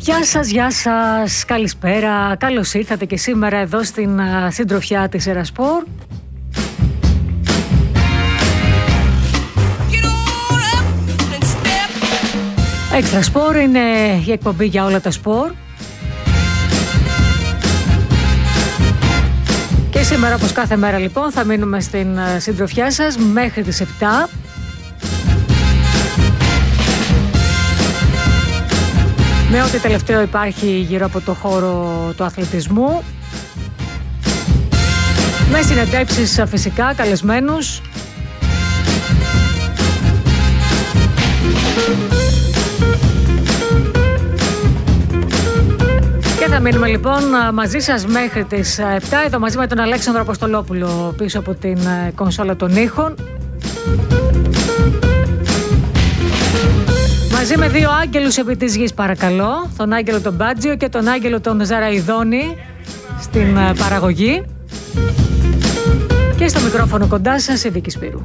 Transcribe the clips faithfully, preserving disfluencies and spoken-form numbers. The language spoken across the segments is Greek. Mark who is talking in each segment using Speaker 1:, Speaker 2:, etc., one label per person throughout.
Speaker 1: Γεια σας, γεια σας, καλησπέρα, καλώς ήρθατε και σήμερα εδώ στην uh, συντροφιά της Ερασπορ. Έξτρα Σπορ είναι η εκπομπή για όλα τα σπορ. Και σήμερα, όπως κάθε μέρα λοιπόν, θα μείνουμε στην uh, συντροφιά σας μέχρι τις επτά. Με ό,τι τελευταίο υπάρχει γύρω από το χώρο του αθλητισμού. Με συνεντεύξεις φυσικά, καλεσμένους. Και θα μείνουμε λοιπόν μαζί σας μέχρι τις επτά, εδώ μαζί με τον Αλέξανδρο Αποστολόπουλο πίσω από την κονσόλα των ήχων. Μαζί με δύο άγγελους επί της γης, παρακαλώ, τον Άγγελο τον Μπάτζιο και τον Άγγελο τον Ζαραϊδόνη στην παραγωγή. Και στο μικρόφωνο κοντά σας η Βίκη Σπύρου.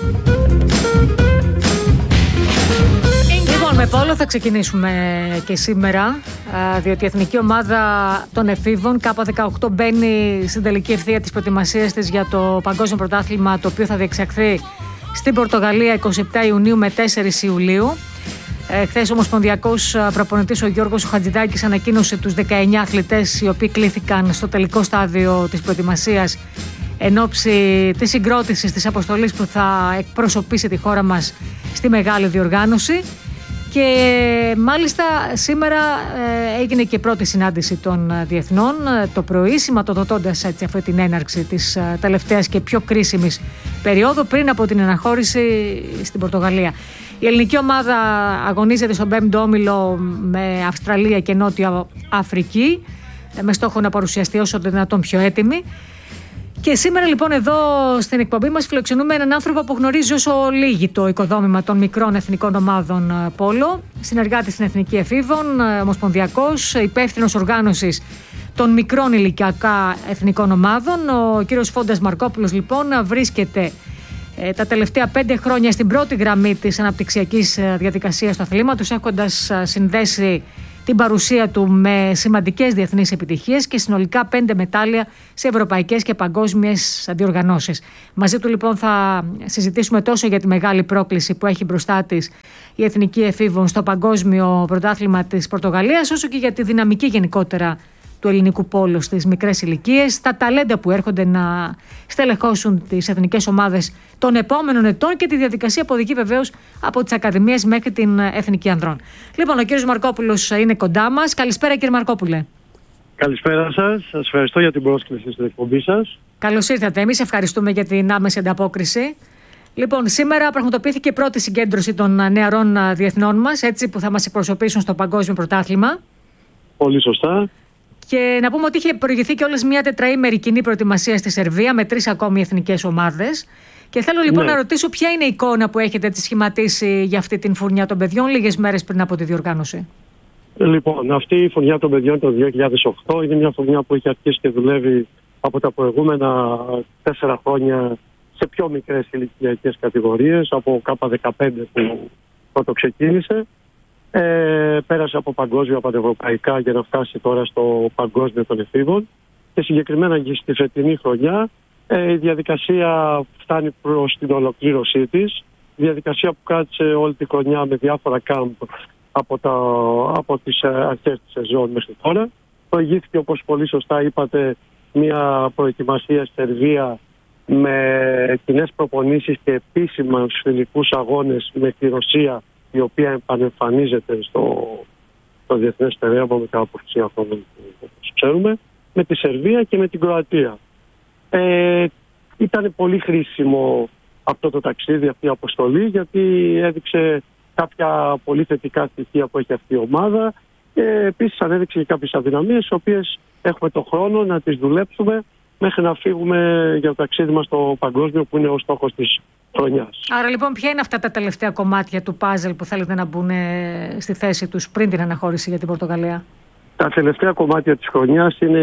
Speaker 1: Λοιπόν, με πόλο θα ξεκινήσουμε και σήμερα, διότι η εθνική ομάδα των εφήβων Κάπα δεκαοκτώ μπαίνει στην τελική ευθεία της προετοιμασίας της για το παγκόσμιο πρωτάθλημα, το οποίο θα διεξαχθεί στην Πορτογαλία εικοστή εβδόμη Ιουνίου με τέσσερις Ιουλίου. Ε, χθες ο ομοσπονδιακός προπονητής ο Γιώργος Χατζηδάκης ανακοίνωσε τους δεκαεννιά αθλητές οι οποίοι κλήθηκαν στο τελικό στάδιο της προετοιμασίας εν ώψη της συγκρότησης της αποστολής που θα εκπροσωπήσει τη χώρα μας στη μεγάλη διοργάνωση. Και μάλιστα σήμερα ε, έγινε και πρώτη συνάντηση των διεθνών το πρωί, σηματοδοτώντας έτσι αυτή την έναρξη της ε, τελευταίας και πιο κρίσιμης περίοδου πριν από την αναχώρηση στην Πορτογαλία. Η ελληνική ομάδα αγωνίζεται στον πέμπτο όμιλο με Αυστραλία και Νότια Αφρική, με στόχο να παρουσιαστεί όσο το δυνατόν πιο έτοιμη. Και σήμερα λοιπόν εδώ στην εκπομπή μας φιλοξενούμε έναν άνθρωπο που γνωρίζει όσο λίγοι το οικοδόμημα των μικρών εθνικών ομάδων πόλο, συνεργάτη στην Εθνική Εφήβων, ομοσπονδιακός, υπεύθυνος οργάνωσης των μικρών ηλικιακά εθνικών ομάδων. Ο κύριος Φόντας Μαρκόπουλος λοιπόν βρίσκεται ε, τα τελευταία πέντε χρόνια στην πρώτη γραμμή της αναπτυξιακής διαδικασίας του αθλήματος, έχοντας συνδέσει την παρουσία του με σημαντικές διεθνείς επιτυχίες και συνολικά πέντε μετάλλια σε ευρωπαϊκές και παγκόσμιες διοργανώσεις. Μαζί του λοιπόν θα συζητήσουμε τόσο για τη μεγάλη πρόκληση που έχει μπροστά της η Εθνική Εφήβων στο Παγκόσμιο Πρωτάθλημα της Πορτογαλίας, όσο και για τη δυναμική γενικότερα του ελληνικού πόλου στις μικρές ηλικίες, τα ταλέντα που έρχονται να στελεχώσουν τις εθνικές ομάδες των επόμενων ετών και τη διαδικασία που οδηγεί βεβαίως από τις ακαδημίες μέχρι την Εθνική Ανδρών. Λοιπόν, ο κύριος Μαρκόπουλος είναι κοντά μας. Καλησπέρα, κύριε Μαρκόπουλε.
Speaker 2: Καλησπέρα σας. Σας ευχαριστώ για την πρόσκληση στην εκπομπή σας.
Speaker 1: Καλώς ήρθατε. Εμείς ευχαριστούμε για την άμεση ανταπόκριση. Λοιπόν, σήμερα πραγματοποιήθηκε η πρώτη συγκέντρωση των νεαρών διεθνών μας, έτσι, που θα μας εκπροσωπήσουν στο Παγκόσμιο Πρωτάθλημα.
Speaker 2: Πολύ σωστά.
Speaker 1: Και να πούμε ότι είχε προηγηθεί και όλες μια τετραήμερη κοινή προετοιμασία στη Σερβία με τρεις ακόμη εθνικές ομάδες. Και θέλω λοιπόν ναι. να ρωτήσω ποια είναι η εικόνα που έχετε έτσι σχηματίσει για αυτή την φουρνιά των παιδιών λίγες μέρες πριν από τη διοργάνωση.
Speaker 2: Λοιπόν, αυτή η φουρνιά των παιδιών το δύο χιλιάδες οκτώ είναι μια φουρνιά που έχει αρχίσει και δουλεύει από τα προηγούμενα τέσσερα χρόνια σε πιο μικρές ηλικιακές κατηγορίες, από Κάπα δεκαπέντε που πρώτο ξεκίνησε. Ε, πέρασε από παγκόσμια, πανευρωπαϊκά για να φτάσει τώρα στο παγκόσμιο των εφήβων και συγκεκριμένα και στη φετινή χρονιά ε, η διαδικασία φτάνει προς την ολοκλήρωσή της. Η διαδικασία που κράτησε όλη τη χρονιά με διάφορα κάμπ από, τα, από τις αρχές της σεζόν μέχρι τώρα. Προηγήθηκε, όπως πολύ σωστά είπατε, μια προετοιμασία στη Σερβία με κοινές προπονήσεις και επίσημους φιλικούς αγώνες με τη Ρωσία, η οποία επανεμφανίζεται στο, στο διεθνές στερέαμα μετά από εξήντα χρόνια, όπως ξέρουμε, με τη Σερβία και με την Κροατία. Ε, ήταν πολύ χρήσιμο αυτό το ταξίδι, αυτή η αποστολή, γιατί έδειξε κάποια πολύ θετικά στοιχεία που έχει αυτή η ομάδα και επίσης ανέδειξε και κάποιες αδυναμίες, τις οποίες έχουμε το χρόνο να τις δουλέψουμε μέχρι να φύγουμε για το ταξίδι μας στο παγκόσμιο, που είναι ο στόχος της χρονιάς. Άρα λοιπόν, ποια είναι αυτά τα τελευταία κομμάτια του πάζελ που θέλετε να μπουν στη θέση τους πριν την αναχώρηση για την Πορτογαλία? Τα τελευταία κομμάτια της χρονιάς είναι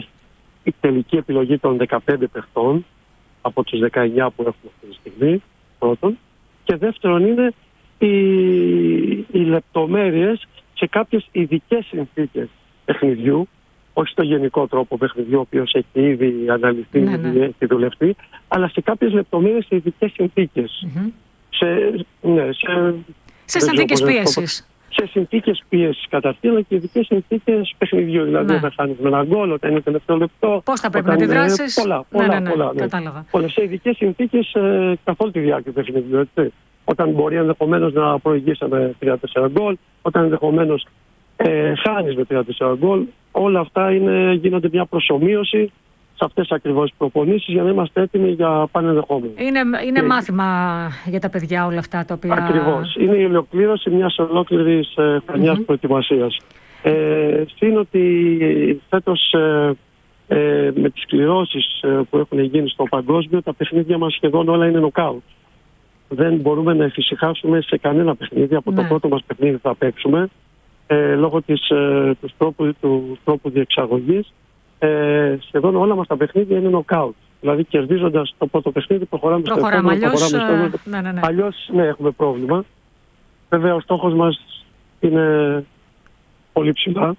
Speaker 2: η τελική επιλογή των δεκαπέντε παιχτών από τους δεκαεννιά που έχουμε αυτή τη στιγμή, πρώτον. Και δεύτερον είναι οι, οι λεπτομέρειες σε κάποιες ειδικές συνθήκες παιχνιδιού, όχι στο γενικό τρόπο παιχνιδιού, ο οποίος έχει ήδη αναλυθεί,
Speaker 1: ναι, ναι.
Speaker 2: έχει δουλευτεί, αλλά σε κάποιες λεπτομέρειες σε ειδικές συνθήκες.
Speaker 1: Mm-hmm.
Speaker 2: Σε, ναι, σε,
Speaker 1: σε συνθήκες πίεσης.
Speaker 2: Σε συνθήκες πίεσης καταρχήν, αλλά και ειδικές συνθήκες παιχνιδιού. Δηλαδή, όταν χάνεις με ένα γκολ, όταν είναι τελευταίο λεπτό.
Speaker 1: Πώς θα πρέπει να αντιδράσεις.
Speaker 2: Πολλά, πολλά,
Speaker 1: ναι, ναι, ναι,
Speaker 2: πολλά. Ναι.
Speaker 1: Κατάλαβα.
Speaker 2: Πολλές σε ειδικές συνθήκες ε, καθ' όλη τη διάρκεια του παιχνιδιού. Έτσι. Όταν μπορεί ενδεχομένως να προηγήσει με τρία τέσσερα γκολ, όταν ενδεχομένως ε, χάνεις με τρία τέσσερα γκολ, όλα αυτά είναι, γίνονται μια προσομοίωση σε αυτές ακριβώς τις προπονήσεις για να είμαστε έτοιμοι για πάνε ενδεχόμενο.
Speaker 1: Είναι, είναι και... μάθημα για τα παιδιά όλα αυτά τα οποία...
Speaker 2: Ακριβώς. Είναι η ολοκλήρωση μιας ολόκληρης ε, χρονιάς mm-hmm. προετοιμασίας. Ε, Συν ότι φέτος ε, ε, με τις κληρώσεις ε, που έχουν γίνει στο παγκόσμιο, τα παιχνίδια μας σχεδόν όλα είναι νοκάουτ. Δεν μπορούμε να εφησυχάσουμε σε κανένα παιχνίδι. Από ναι. το πρώτο μας παιχνίδι θα παίξουμε ε, λόγω της, ε, του, τρόπου, του τρόπου διεξαγωγής. Ε, σχεδόν όλα μας τα παιχνίδια είναι νοκάουτ. Δηλαδή κερδίζοντας το πρώτο παιχνίδι προχωράμε στο επόμενο.
Speaker 1: Αλλιώς, ε, ναι, ναι, ναι.
Speaker 2: αλλιώς ναι, έχουμε πρόβλημα. Βέβαια ο στόχος μας είναι πολύ ψηλά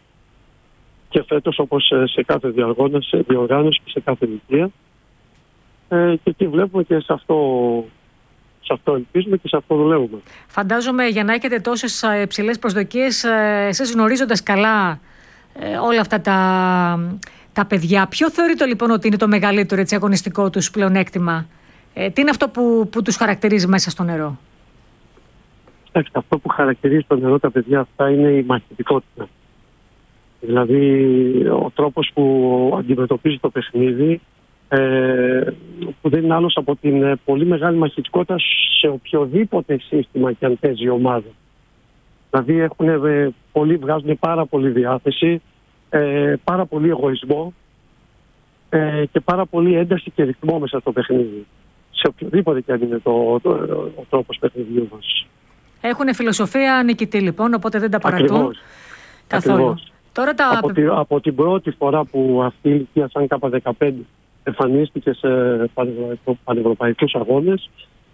Speaker 2: και φέτος, όπως σε κάθε διοργάνωση και σε κάθε ηλικία. Ε, και εκεί βλέπουμε και σε αυτό, σε αυτό ελπίζουμε και σε αυτό δουλεύουμε.
Speaker 1: Φαντάζομαι για να έχετε τόσες υψηλές προσδοκίες, εσείς γνωρίζοντας καλά ε, όλα αυτά τα, τα παιδιά, ποιο θεωρείτε λοιπόν ότι είναι το μεγαλύτερο έτσι, αγωνιστικό τους πλεονέκτημα? Ε, τι είναι αυτό που, που τους χαρακτηρίζει μέσα στο νερό?
Speaker 2: Κοιτάξτε, αυτό που χαρακτηρίζει το νερό τα παιδιά αυτά είναι η μαχητικότητα. Δηλαδή ο τρόπος που αντιμετωπίζει το παιχνίδι, ε, που δεν είναι άλλος από την πολύ μεγάλη μαχητικότητα σε οποιοδήποτε σύστημα και αν παίζει η ομάδα. Δηλαδή έχουν, ε, πολύ, βγάζουν πάρα πολύ διάθεση, ε, πάρα πολύ εγωισμό ε, και πάρα πολύ ένταση και ρυθμό μέσα στο παιχνίδι. Σε οποιοδήποτε και αν είναι το, το, το, ο τρόπος παιχνιδιού μας.
Speaker 1: Έχουν φιλοσοφία νικητή λοιπόν, οπότε δεν τα παρατούν καθόλου.
Speaker 2: Ακριβώς.
Speaker 1: Τώρα τα...
Speaker 2: από, τη, από την πρώτη φορά που αυτή η ηλικία σαν Κ δεκαπέντε εμφανίστηκε σε πανευρωπαϊκούς αγώνες,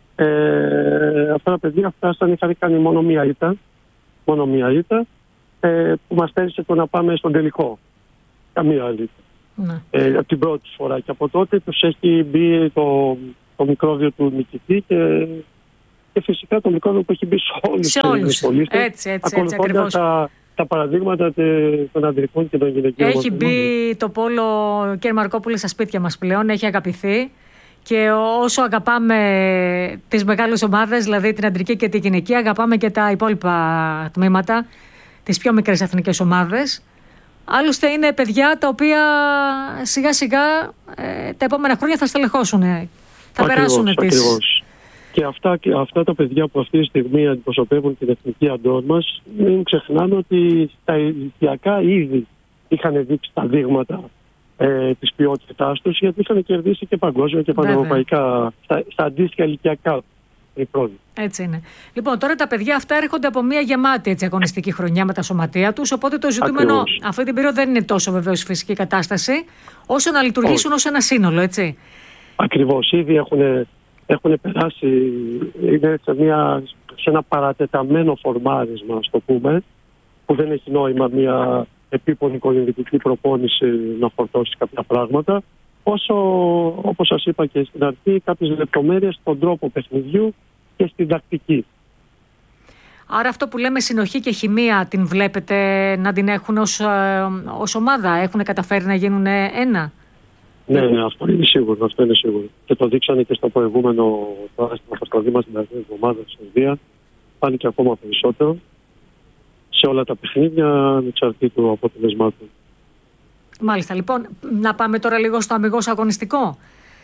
Speaker 2: ε, αυτά τα παιδιά φτάσαν, είχαν κάνει μόνο μία ήττα, μόνο μία ήττα ε, που μας στέρισε το να πάμε στον τελικό. Καμία άλλη ήττα. Ναι. Ε, από την πρώτη φορά και από τότε τους έχει μπει το, το μικρόβιο του νικητή και, και φυσικά το μικρόβιο που έχει μπει σε όλους
Speaker 1: σε
Speaker 2: τους πολίτες,
Speaker 1: έτσι, έτσι, έτσι,
Speaker 2: ακολουθώντας τα, τα παραδείγματα των ανδρικών και των γυναικείων.
Speaker 1: Έχει μπει το πόλο, κύριε Μαρκόπουλε, στα σπίτια μας πλέον, έχει αγαπηθεί. Και όσο αγαπάμε τις μεγάλες ομάδες, δηλαδή την αντρική και τη γυναική, αγαπάμε και τα υπόλοιπα τμήματα, τις πιο μικρές εθνικές ομάδες. Άλλωστε είναι παιδιά τα οποία σιγά σιγά ε, τα επόμενα χρόνια θα στελεχώσουν, θα
Speaker 2: ακριβώς,
Speaker 1: περάσουν τις...
Speaker 2: Ακριβώς. Και αυτά, και αυτά τα παιδιά που αυτή τη στιγμή αντιπροσωπεύουν την εθνική αντών μας, μην ξεχνάμε ότι τα ηλικιακά ήδη είχαν δείξει τα δείγματα ε, της ποιότητάς τους, γιατί είχαν κερδίσει και παγκόσμια και πανευρωπαϊκά στα, στα αντίστοιχα ηλικιακά.
Speaker 1: Έτσι είναι. Λοιπόν, τώρα τα παιδιά αυτά έρχονται από μια γεμάτη έτσι, αγωνιστική χρονιά με τα σωματεία τους, οπότε το ζητούμενο ακριβώς. Αυτή την περίοδο δεν είναι τόσο βεβαίως η φυσική κατάσταση, όσο να λειτουργήσουν ως ένα σύνολο, έτσι. Ακριβώς.
Speaker 2: Ήδη έχουν, έχουν περάσει, είναι σε, μια, σε ένα παρατεταμένο φορμάρισμα, ας το πούμε, που δεν έχει νόημα μια επίπονη κολυμβητική προπόνηση να φορτώσει κάποια πράγματα, όσο, όπως σας είπα και στην αρχή, κάποιες λεπτομέρειες στον τρόπο παιχνιδιού και στην τακτική.
Speaker 1: Άρα αυτό που λέμε συνοχή και χημεία την βλέπετε να την έχουν ως, ως ομάδα, έχουν καταφέρει να γίνουν ένα?
Speaker 2: Ναι, ναι, αυτό είναι σίγουρο, αυτό είναι σίγουρο. Και το δείξανε και στο προηγούμενο παράστημα αποστολή μας στην αρχή εβδομάδα στη Σερβία. Φάνηκε ακόμα περισσότερο σε όλα τα παιχνίδια, ανεξαρτήτου αποτελεσμάτων.
Speaker 1: Μάλιστα. Λοιπόν, να πάμε τώρα λίγο στο αμιγώς αγωνιστικό.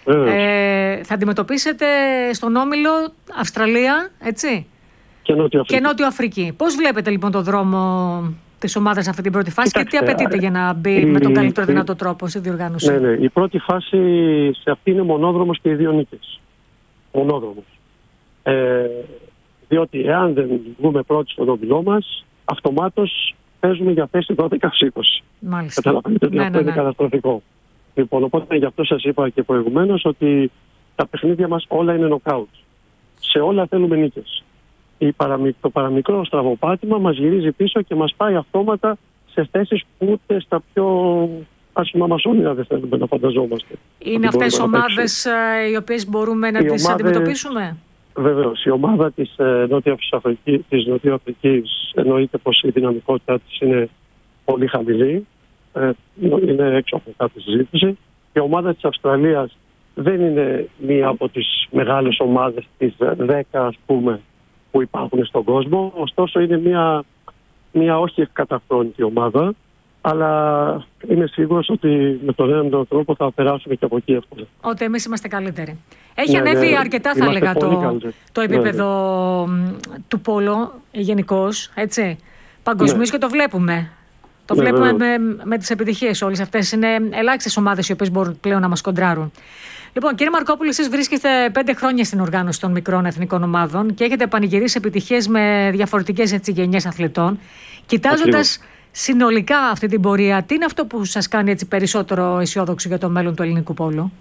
Speaker 1: Ε, θα αντιμετωπίσετε στον όμιλο Αυστραλία, έτσι,
Speaker 2: και Νότιο Αφρική.
Speaker 1: Και Νότιο Αφρική. Πώς βλέπετε λοιπόν τον δρόμο της ομάδας σε αυτή την πρώτη φάση? Κοιτάξτε, και τι απαιτείται για να μπει η, με τον καλύτερο η, δυνατό τρόπο στη διοργάνωση?
Speaker 2: Ναι, ναι. Η πρώτη φάση σε αυτή είναι μονόδρομος και οι δύο νίκες. Μονόδρομος. Ε, διότι εάν δεν βγούμε πρώτοι στον όμιλό μας, αυτομάτως παίζουμε για θέση δώδεκα είκοσι.
Speaker 1: Μάλιστα.
Speaker 2: Καταλαβαίνετε ότι
Speaker 1: ναι,
Speaker 2: αυτό
Speaker 1: ναι,
Speaker 2: είναι
Speaker 1: ναι.
Speaker 2: καταστροφικό. Λοιπόν, οπότε γι' αυτό σας είπα και προηγουμένως ότι τα παιχνίδια μας όλα είναι νοκάουτ. Σε όλα θέλουμε νίκες. η παραμικ, το παραμικρό στραβοπάτημα μας γυρίζει πίσω και μας πάει αυτόματα σε θέσεις που ούτε στα πιο άσχημα μας όνειρα δεν θέλουμε να φανταζόμαστε.
Speaker 1: Είναι αυτές οι ομάδες οι οποίες μπορούμε να οι τις ομάδες, αντιμετωπίσουμε?
Speaker 2: Βεβαίως. Η ομάδα της ε, Νότιας Αφρικής, της Νοτιοαφρικής εννοείται πως η δυναμικότητά της είναι πολύ χαμηλή. Ε, είναι έξω από κάθε συζήτηση. Η ομάδα της Αυστραλίας δεν είναι μία από τις μεγάλες ομάδες της δέκα, ας πούμε, που υπάρχουν στον κόσμο. Ωστόσο είναι μία, μία όχι καταφρόνητη ομάδα, αλλά είμαι σίγουρος ότι με τον έναν τον τρόπο θα περάσουμε και από εκεί εύκολα.
Speaker 1: Ότι εμείς είμαστε καλύτεροι. Έχει ναι, ανέβει ναι, αρκετά, θα έλεγα, το, το επίπεδο ναι, ναι. του πόλο γενικώς, έτσι, παγκοσμίως, ναι. και το βλέπουμε. Το ναι, βλέπουμε με, με τις επιτυχίες όλες αυτές. Είναι ελάχιστες ομάδες οι οποίες μπορούν πλέον να μας κοντράρουν. Λοιπόν, κύριε Μαρκόπουλε, εσείς βρίσκεστε πέντε χρόνια στην οργάνωση των μικρών εθνικών ομάδων και έχετε πανηγυρίσει επιτυχίες με διαφορετικές έτσι, γενιές αθλητών. Κοιτάζοντας συνολικά αυτή την πορεία, τι είναι αυτό που σας κάνει έτσι περισσότερο αισιόδοξο για το μέλλον του ελληνικού πόλου?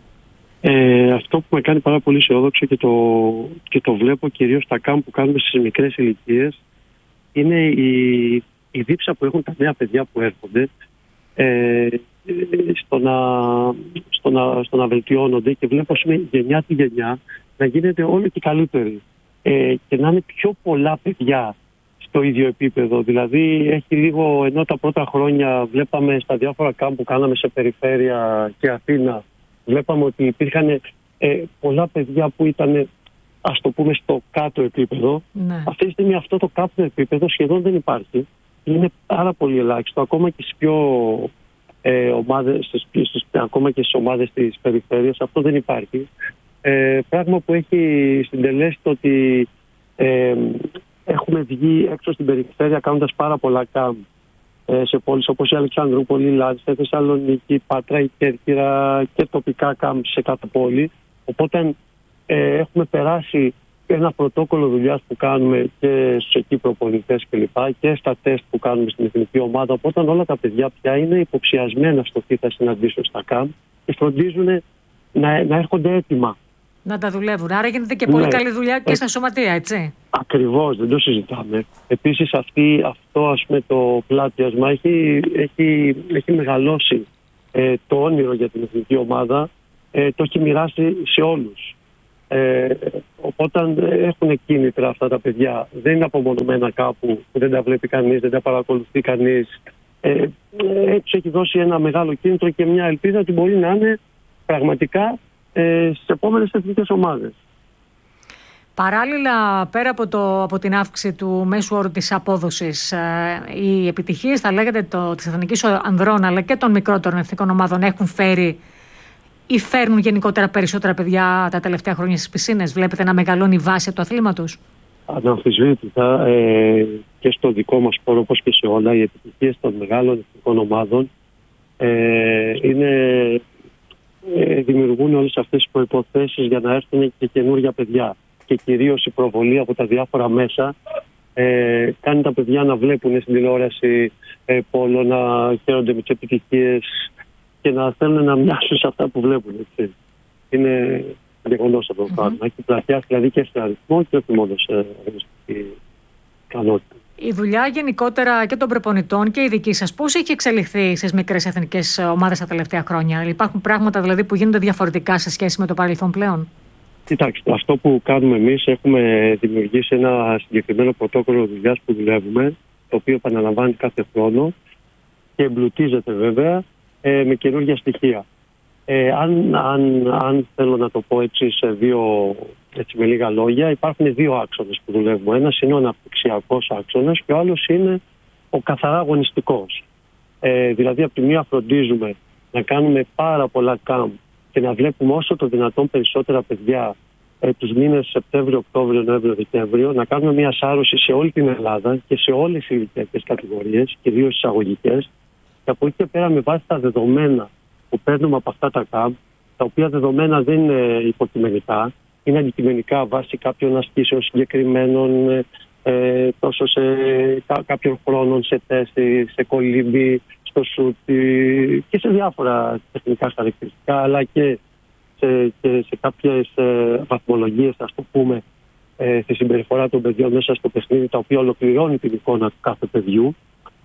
Speaker 2: Ε, αυτό που με κάνει πάρα πολύ αισιόδοξο και το, και το βλέπω κυρίως στα κάμπ που κάνουμε στις μικρές ηλικίες είναι η, η δίψα που έχουν τα νέα παιδιά που έρχονται ε, στο, να, στο, να, στο να βελτιώνονται, και βλέπω πούμε, γενιά τη γενιά να γίνεται όλο και καλύτερη ε, και να είναι πιο πολλά παιδιά στο ίδιο επίπεδο. Δηλαδή έχει λίγο, ενώ τα πρώτα χρόνια βλέπαμε στα διάφορα κάμπ που κάναμε σε περιφέρεια και Αθήνα, βλέπαμε ότι υπήρχαν ε, πολλά παιδιά που ήταν, ας το πούμε, στο κάτω επίπεδο. Ναι. Αυτή τη στιγμή αυτό το κάτω επίπεδο σχεδόν δεν υπάρχει. Είναι πάρα πολύ ελάχιστο. Ακόμα και στις πιο ε, ομάδες, στις, στις, ακόμα και στις ομάδες της περιφέρειας αυτό δεν υπάρχει. Ε, πράγμα που έχει συντελέσει το ότι ε, έχουμε βγει έξω στην περιφέρεια κάνοντας πάρα πολλά κάμπ σε πόλεις όπως η Αλεξανδρούπολη, η Λάρισα, Θεσσαλονίκη, Πάτρα, η Κέρκυρα και τοπικά κάμπ σε κάθε πόλη. Οπότε ε, έχουμε περάσει ένα πρωτόκολλο δουλειάς που κάνουμε και στους εκεί προπονητές και λοιπά και στα τεστ που κάνουμε στην εθνική ομάδα. Οπότε όλα τα παιδιά πια είναι υποψιασμένα στο τι θα συναντήσουν στα κάμπ και φροντίζουν να, να έρχονται έτοιμα.
Speaker 1: Να τα δουλεύουν. Άρα γίνεται και πολύ ναι. καλή δουλειά και ε, στα σωματεία, έτσι.
Speaker 2: Ακριβώς, δεν το συζητάμε. Επίσης αυτή, αυτό ας πούμε, το πλάτιασμα έχει, έχει, έχει μεγαλώσει ε, το όνειρο για την εθνική ομάδα, ε, το έχει μοιράσει σε όλους. Ε, οπότε έχουν κίνητρα αυτά τα παιδιά. Δεν είναι απομονωμένα κάπου που δεν τα βλέπει κανείς, δεν τα παρακολουθεί κανείς. Ε, έτσι έχει δώσει ένα μεγάλο κίνητρο και μια ελπίδα ότι μπορεί να είναι πραγματικά ε, στις επόμενες εθνικές ομάδες.
Speaker 1: Παράλληλα, πέρα από, το, από την αύξηση του μέσου όρου της απόδοσης, ε, οι επιτυχίες, θα λέγατε, το, της εθνικής ανδρών αλλά και των μικρότερων εθνικών ομάδων έχουν φέρει ή φέρνουν γενικότερα περισσότερα παιδιά τα τελευταία χρόνια στις πισίνες? Βλέπετε να μεγαλώνει η βάση του αθλήματος?
Speaker 2: Αναμφισβήτητα ε, και στο δικό μας χώρο όπως και σε όλα, οι επιτυχίες των μεγάλων εθνικών ομάδων ε, είναι, ε, δημιουργούν όλες αυτές τις προϋποθέσεις για να έρθουν και καινούργια παιδιά. Και κυρίως η προβολή από τα διάφορα μέσα ε, κάνει τα παιδιά να βλέπουν στην τηλεόραση ε, πόλο, να χαίρονται με τις επιτυχίες και να θέλουν να μοιάσουν σε αυτά που βλέπουν. Έτσι. Είναι γεγονός αυτό το πράγμα. Mm-hmm. Έχει πλατιάσει δηλαδή και σε αριθμό και όχι μόνο σε αγωνιστική ικανότητα.
Speaker 1: Η δουλειά γενικότερα και των προπονητών και η δική σας πώς έχει εξελιχθεί στις μικρές εθνικές ομάδες τα τελευταία χρόνια? Υπάρχουν πράγματα δηλαδή που γίνονται διαφορετικά σε σχέση με το παρελθόν πλέον?
Speaker 2: Κοιτάξτε, αυτό που κάνουμε εμείς, έχουμε δημιουργήσει ένα συγκεκριμένο πρωτόκολλο δουλειάς που δουλεύουμε, το οποίο επαναλαμβάνει κάθε χρόνο και εμπλουτίζεται βέβαια ε, με καινούργια στοιχεία. Ε, αν, αν, αν θέλω να το πω έτσι σε δύο, έτσι με λίγα λόγια, υπάρχουν δύο άξονες που δουλεύουμε. Ένας είναι ο αναπτυξιακός άξονας και ο άλλος είναι ο καθαρά αγωνιστικός. Ε, δηλαδή, από τη μία φροντίζουμε να κάνουμε πάρα πολλά κάμπ και να βλέπουμε όσο το δυνατόν περισσότερα παιδιά ε, τους μήνες Σεπτέμβριο, Οκτώβριο, Νοέμβριο, Δεκέμβριο, να κάνουμε μια σάρωση σε όλη την Ελλάδα και σε όλες τις ηλικιακές κατηγορίες, κυρίως εισαγωγικές, και από εκεί και πέρα με βάση τα δεδομένα που παίρνουμε από αυτά τα κάμπ, τα οποία δεδομένα δεν είναι υποκειμενικά, είναι αντικειμενικά βάσει κάποιων ασκήσεων συγκεκριμένων, ε, τόσο σε κά, κάποιων χρόνων, σε τέστη, σε κολύμπι, στο σούτι και σε διάφορα τεχνικά χαρακτηριστικά, αλλά και σε, και σε κάποιες ε, βαθμολογίες, ας το πούμε, ε, στη συμπεριφορά των παιδιών μέσα στο παιχνίδι, τα οποία ολοκληρώνει την εικόνα του κάθε παιδιού.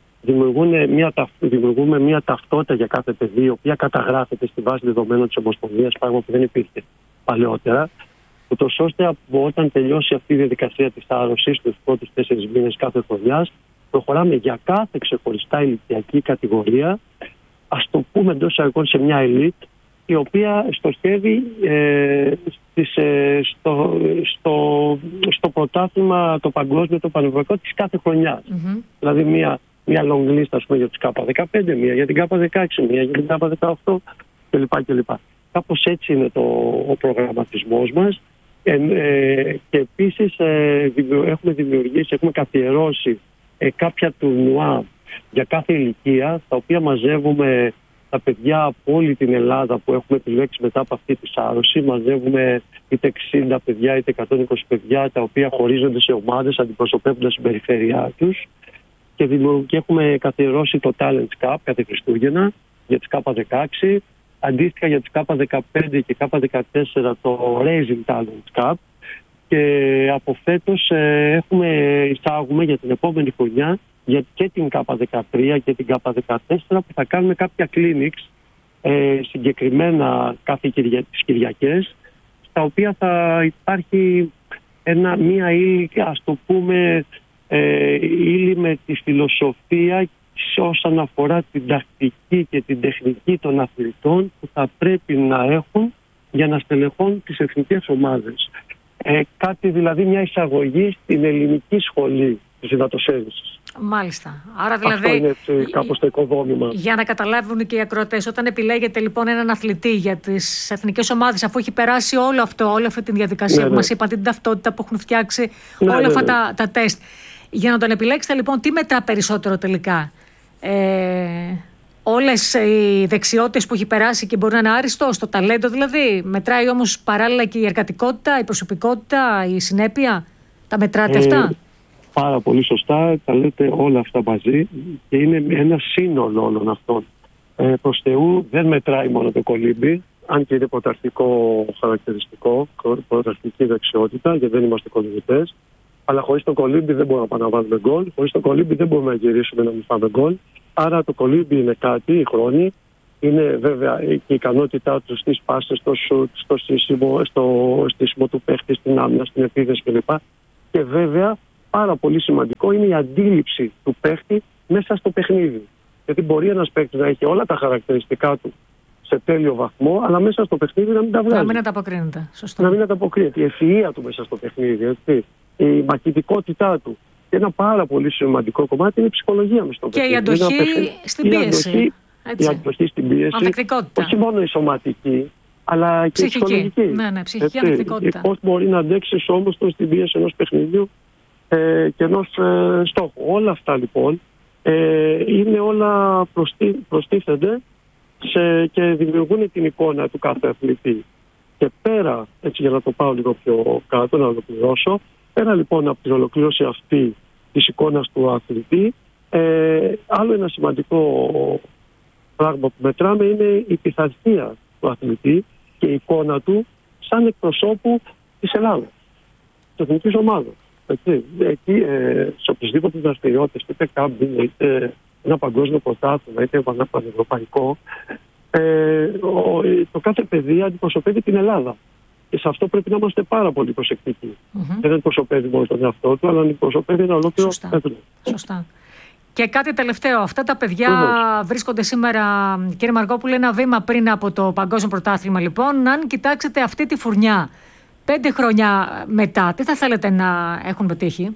Speaker 2: Μια, δημιουργούμε μια ταυτότητα για κάθε παιδί, η οποία καταγράφεται στη βάση δεδομένων της Ομοσπονδίας, πράγμα που δεν υπήρχε παλαιότερα, ούτως ώστε όταν τελειώσει αυτή η διαδικασία της άρρωσης, τους πρώτους τέσσερις μήνες κάθε χρονιάς, προχωράμε για κάθε ξεχωριστά ηλικιακή κατηγορία, ας το πούμε εντός εισαγωγικών σε μια ελίτ, η οποία στοχεύει ε, στις, ε, στο, στο, στο πρωτάθλημα το παγκόσμιο, το πανευρωπαϊκό της κάθε χρονιάς. Mm-hmm. Δηλαδή μια, μια long list, ας πούμε, για τις Κάπα δεκαπέντε, μια για την Κάπα δεκαέξι, μια για την Κάπα δεκαοκτώ κλπ. κλπ. Κάπως έτσι είναι το, ο προγραμματισμός μας. Ε, ε, και επίσης ε, δημιου, έχουμε δημιουργήσει, έχουμε καθιερώσει ε, κάποια τουρνουά για κάθε ηλικία, τα οποία μαζεύουμε τα παιδιά από όλη την Ελλάδα που έχουμε επιλέξει μετά από αυτή τη σάρωση. Μαζεύουμε είτε εξήντα παιδιά είτε εκατόν είκοσι παιδιά, τα οποία χωρίζονται σε ομάδες αντιπροσωπεύοντας την περιφέρειά τους. Και, δημιουργ... και έχουμε καθιερώσει το Talent Cup κάθε Χριστούγεννα για τις Κάπα δεκαέξι. Αντίστοιχα για τις Κάπα δεκαπέντε και Κάπα δεκατέσσερα το Raising Talent Cup. Και από φέτος ε, έχουμε εισάγουμε για την επόμενη χρονιά για και την Κάπα δεκατρία και την Κάπα δεκατέσσερα, που θα κάνουμε κάποια clinics ε, συγκεκριμένα κάθε κυρια... τις Κυριακές, στα οποία θα υπάρχει ένα, μία ύλη, ας το πούμε, ε, ύλη με τη φιλοσοφία όσον αφορά την τακτική και την τεχνική των αθλητών που θα πρέπει να έχουν για να στελεχώνουν τις εθνικές ομάδες. Ε, κάτι δηλαδή, μια εισαγωγή στην ελληνική σχολή της υδατοσέρβησης.
Speaker 1: Μάλιστα. Άρα δηλαδή,
Speaker 2: αυτό είναι έτσι, κάπως το οικοδόμημα.
Speaker 1: Για να καταλάβουν και οι ακροατές, όταν επιλέγετε λοιπόν έναν αθλητή για τις εθνικές ομάδες, αφού έχει περάσει όλο αυτό, όλη αυτή τη διαδικασία ναι, που ναι. μας είπαν, την ταυτότητα που έχουν φτιάξει, ναι, όλα ναι, αυτά ναι. Τα, τα τεστ, για να τον επιλέξετε λοιπόν, τι μετρά περισσότερο τελικά? Ε, όλες οι δεξιότητες που έχει περάσει και μπορεί να είναι άριστο, το ταλέντο δηλαδή? Μετράει όμως παράλληλα και η εργατικότητα, η προσωπικότητα, η συνέπεια? Τα μετράτε ε, αυτά?
Speaker 2: Πάρα πολύ σωστά, τα λέτε όλα αυτά μαζί και είναι ένα σύνολο όλων αυτών. Ε, προς Θεού δεν μετράει μόνο το κολύμπι, αν και είναι πρωταρχικό χαρακτηριστικό, πρωταρχική δεξιότητα, γιατί δεν είμαστε κολυμπητές. Αλλά χωρίς το κολύμπι δεν μπορούμε να βάλουμε γκολ, χωρίς το κολύμπι δεν μπορούμε να γυρίσουμε να μην φάμε γκολ. Άρα το κολύμπι είναι κάτι, η χρόνη, είναι βέβαια και η ικανότητά του στις πάσες, στο σουτ, στο στήσιμο, στο στήσιμο του παίχτη, στην άμυνα, στην επίθεση κλπ. Και βέβαια πάρα πολύ σημαντικό είναι η αντίληψη του παίχτη μέσα στο παιχνίδι. Γιατί μπορεί ένας παίχτης να έχει όλα τα χαρακτηριστικά του σε τέλειο βαθμό, αλλά μέσα στο παιχνίδι να μην τα βγάζει.
Speaker 1: Να μην ανταποκρίνεται. Σωστό.
Speaker 2: Να μην ανταποκρίνεται. Η ευφυΐα του μέσα στο παιχνίδι, έτσι. Η μαχητικότητά του. Και ένα πάρα πολύ σημαντικό κομμάτι είναι η ψυχολογία μέσα στο παιχνίδι.
Speaker 1: Και η αντοχή στην πίεση.
Speaker 2: Η αντοχή, η αντοχή στην πίεση.
Speaker 1: Ανθεκτικότητα.
Speaker 2: Όχι μόνο η σωματική, αλλά και
Speaker 1: ψυχική.
Speaker 2: η ψυχολογική.
Speaker 1: Ναι, ναι, ψυχική ανθεκτικότητα.
Speaker 2: Πώς μπορεί να αντέξει όμως στην πίεση ενός παιχνιδιού ε, και ενός ε, στόχου. Όλα αυτά λοιπόν ε, είναι όλα προστί, προστίθενται σε, και δημιουργούν την εικόνα του κάθε αθλητή. Και πέρα, έτσι για να το πάω λίγο πιο κάτω, να ολοκληρώσω, πέρα λοιπόν από την ολοκλήρωση αυτή της εικόνας του αθλητή, ε, άλλο ένα σημαντικό πράγμα που μετράμε είναι η πειθαρχία του αθλητή και η εικόνα του σαν εκπροσώπου της Ελλάδας, της εθνικής ομάδας. Εκεί, εκεί ε, σε οποιασδήποτε δραστηριότητες, είτε κάμπινγκ, είτε ένα παγκόσμιο πρωτάθλημα, είτε ένα πανευρωπαϊκό, ε, ο, το κάθε παιδί αντιπροσωπεύει την Ελλάδα. Και σε αυτό πρέπει να είμαστε πάρα πολύ προσεκτικοί. Mm-hmm. Δεν αντιπροσωπεύει μόνο τον εαυτό του, αλλά αντιπροσωπεύει ένα ολόκληρο έθνο.
Speaker 1: Σωστά. Και κάτι τελευταίο. Αυτά τα παιδιά Σωστά. βρίσκονται σήμερα, κύριε Μαρκόπουλε, ένα βήμα πριν από το Παγκόσμιο Πρωτάθλημα. Λοιπόν, αν κοιτάξετε αυτή τη φουρνιά πέντε χρόνια μετά, τι θα θέλετε να έχουν πετύχει?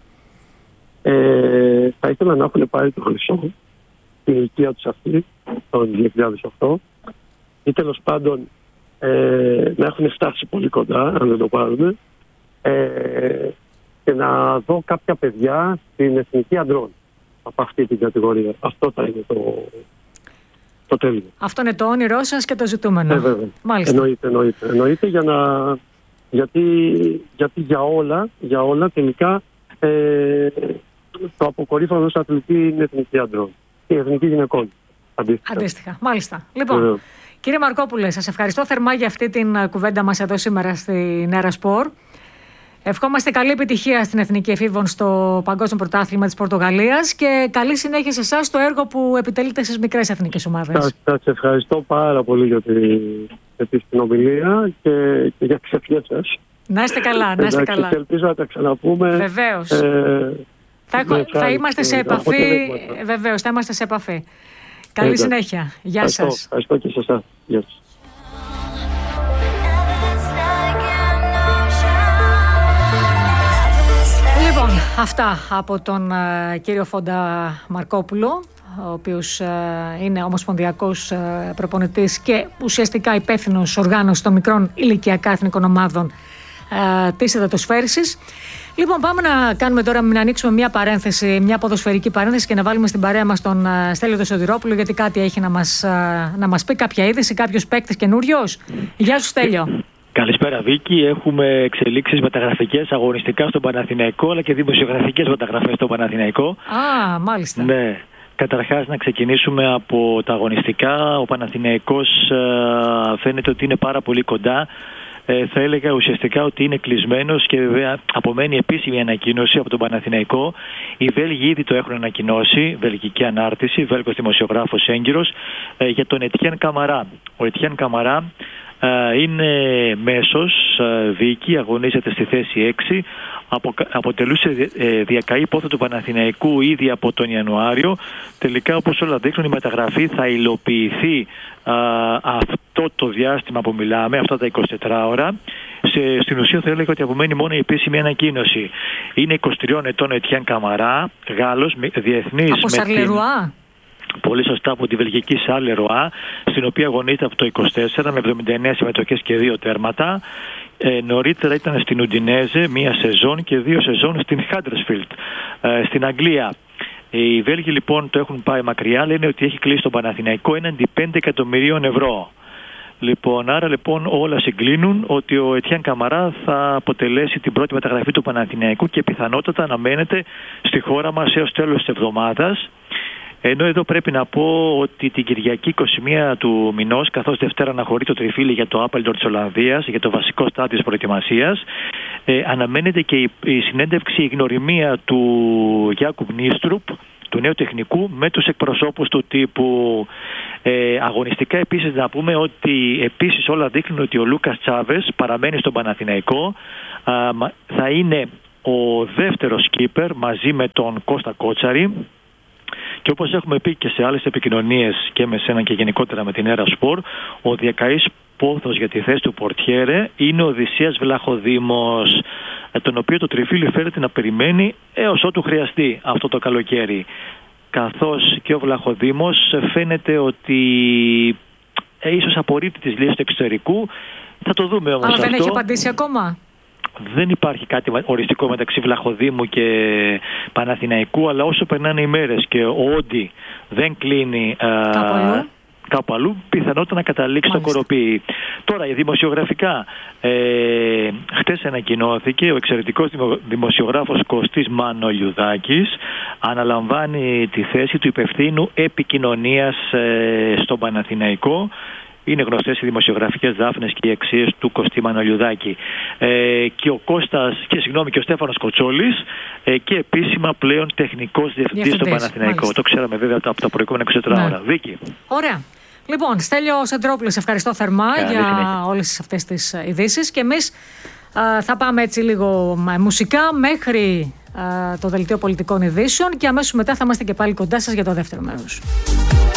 Speaker 2: Ε, θα ήθελα να έχουν πάρει το χρυσό στην ηλικία τους αυτή, το δύο χιλιάδες οκτώ, ή τέλος πάντων ε, να έχουν φτάσει πολύ κοντά, αν δεν το πάρουν, ε, και να δω κάποια παιδιά στην εθνική αντρών από αυτή την κατηγορία. Αυτό θα είναι το, το τέλειο.
Speaker 1: Αυτό είναι το όνειρό σας και το ζητούμενο.
Speaker 2: Ε, βέβαια.
Speaker 1: Μάλιστα.
Speaker 2: Εννοείται, εννοείται. Εννοείται για να... Γιατί, γιατί για όλα, για όλα τελικά ε, το αποκορύφωμα ενός αθλητή είναι εθνική αντρών και εθνική γυναικών. Αντίστοιχα.
Speaker 1: Αντίστοιχα. Μάλιστα. Λοιπόν, Βεβαίως. Κύριε Μαρκόπουλε, σας ευχαριστώ θερμά για αυτή την κουβέντα μας εδώ σήμερα στην Έρα Σπορ. Ευχόμαστε καλή επιτυχία στην Εθνική Εφήβων στο Παγκόσμιο Πρωτάθλημα της Πορτογαλίας και καλή συνέχεια σε εσάς στο έργο που επιτελείτε στις μικρές εθνικές ομάδες.
Speaker 2: Σας ευχαριστώ πάρα πολύ για την συνομιλία και, και για τις ευχές σας.
Speaker 1: Να είστε καλά, να είστε καλά.
Speaker 2: Ελπίζω να τα ξαναπούμε.
Speaker 1: Βεβαίως.
Speaker 2: Ε,
Speaker 1: θα, θα είμαστε σε επαφή. Βεβαίως, θα είμαστε σε επαφή. Καλή Εντάξει. συνέχεια. Γεια
Speaker 2: ευχαριστώ,
Speaker 1: σας.
Speaker 2: Ευχαριστώ και σε εσάς. Γεια σας.
Speaker 1: Λοιπόν, αυτά από τον uh, κύριο Φόντα Μαρκόπουλο, ο οποίος uh, είναι ομοσπονδιακός uh, προπονητής και ουσιαστικά υπεύθυνος οργάνωσης των μικρών ηλικιακά εθνικών ομάδων uh, της υδατοσφαίρισης. Λοιπόν, πάμε να κάνουμε τώρα, να ανοίξουμε μια παρένθεση, μια ποδοσφαιρική παρένθεση και να βάλουμε στην παρέα μας τον uh, Στέλιο το Σωτηρόπουλο, γιατί κάτι έχει να μας, uh, να μας πει, κάποια είδηση, κάποιος παίκτης καινούριος. Γεια σου, Στέλιο.
Speaker 3: Καλησπέρα, Βίκη. Έχουμε εξελίξεις μεταγραφικές αγωνιστικά στον Παναθηναϊκό, αλλά και δημοσιογραφικές μεταγραφές στον Παναθηναϊκό.
Speaker 1: Α, μάλιστα.
Speaker 3: Ναι. Καταρχάς, να ξεκινήσουμε από τα αγωνιστικά. Ο Παναθηναϊκός ε, φαίνεται ότι είναι πάρα πολύ κοντά. Ε, θα έλεγα ουσιαστικά ότι είναι κλεισμένος και βέβαια απομένει επίσημη ανακοίνωση από τον Παναθηναϊκό. Οι Βέλγοι ήδη το έχουν ανακοινώσει, βελγική ανάρτηση, Βέλγος δημοσιογράφος έγκυρος, ε, για τον Ετιέν Καμαρά. Ο Ετιέν Καμαρά είναι μέσος, Βίκη, αγωνίζεται στη θέση έξι, απο, αποτελούσε διακαή πόθο του Παναθηναϊκού ήδη από τον Ιανουάριο. Τελικά, όπως όλα δείχνουν, η μεταγραφή θα υλοποιηθεί α, αυτό το διάστημα που μιλάμε, αυτά τα εικοσιτέσσερις ώρα. Σε, στην ουσία θα έλεγα ότι απομένει μόνο η επίσημη ανακοίνωση. Είναι είκοσι τριών ετών Ετιέν Καμαρά, Γάλλος, διεθνής.
Speaker 1: Από Σαρλερουά.
Speaker 3: Πολύ σωστά, από τη βελγική Σαρλερουά, στην οποία αγωνίζεται από το είκοσι τέσσερα με εβδομήντα εννέα συμμετοχές και δύο τέρματα. Ε, νωρίτερα ήταν στην Ουντινέζε μία σεζόν και δύο σεζόν στην Χάντερσφιλντ, ε, στην Αγγλία. Οι Βέλγοι λοιπόν το έχουν πάει μακριά, λένε ότι έχει κλείσει τον Παναθηναϊκό έναντι πέντε εκατομμυρίων ευρώ. Λοιπόν, άρα λοιπόν όλα συγκλίνουν ότι ο Ετιέν Καμαρά θα αποτελέσει την πρώτη μεταγραφή του Παναθηναϊκού και πιθανότατα αναμένεται στη χώρα μας έως τέλος της εβδομάδας. Ενώ εδώ πρέπει να πω ότι την Κυριακή είκοσι μία του μηνός, καθώς Δευτέρα αναχωρεί το τριφύλι για το Άπελντορ της Ολλανδίας, για το βασικό στάδιο της προετοιμασίας, ε, αναμένεται και η, η συνέντευξη, η γνωριμία του Γιάκουμπ Νίστρουπ, του νέου τεχνικού, με τους εκπροσώπους του τύπου. Ε, αγωνιστικά επίσης να πούμε ότι επίσης όλα δείχνουν ότι ο Λούκας Τσάβες παραμένει στον Παναθηναϊκό, α, θα είναι ο δεύτερος σκίπερ μαζί με τον Κώστα Κότσαρη. Και όπως έχουμε πει και σε άλλες επικοινωνίες και με σένα και γενικότερα με την Έρα Σπορ, ο διακαής πόθος για τη θέση του πορτιέρε είναι ο Οδυσσίας Βλαχοδήμος, τον οποίο το τριφύλι φέρεται να περιμένει έως ότου χρειαστεί αυτό το καλοκαίρι. Καθώς και ο Βλαχοδήμος φαίνεται ότι ε, ίσως απορρίπτει τις λύσεις του εξωτερικού. Θα το δούμε όμως.
Speaker 1: Αλλά
Speaker 3: αυτό.
Speaker 1: δεν έχει απαντήσει ακόμα. Δεν
Speaker 3: υπάρχει κάτι οριστικό μεταξύ Βλαχοδήμου και Παναθηναϊκού, αλλά όσο περνάνε οι μέρες και ο Όντι δεν κλείνει α, κάπου αλλού, πιθανότητα να καταλήξει στο κοροπή. Τώρα, δημοσιογραφικά, ε, χτες ανακοινώθηκε ο εξαιρετικός δημοσιογράφος Κωστής Μανολιουδάκης αναλαμβάνει τη θέση του υπευθύνου επικοινωνίας ε, στον Παναθηναϊκό. Είναι γνωστές οι δημοσιογραφικές δάφνες και οι αξίες του Κωστή Μανολιουδάκη. Ε, και ο Κώστας, και συγγνώμη, και ο Στέφανος Κοτσόλης ε, και επίσημα πλέον τεχνικός διευθυντής στον Παναθηναϊκό. Μάλιστα. Το ξέραμε βέβαια από τα προηγούμενα είκοσι τέσσερις ώρα. Βίκη.
Speaker 1: Ωραία. Λοιπόν, Στέλιο Σωτηρόπουλο, σε ευχαριστώ θερμά Καλή για συνέχεια. όλες αυτές τις ειδήσεις. Και εμείς α, θα πάμε έτσι λίγο μουσικά μέχρι α, το δελτίο πολιτικών ειδήσεων και αμέσως μετά θα είμαστε και πάλι κοντά σας για το δεύτερο μέρος.